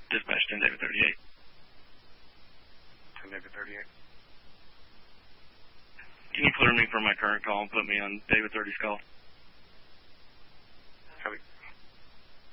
Dispatch 10 David 38. 10 David 38. Can you clear me for my current call and put me on David 30's call?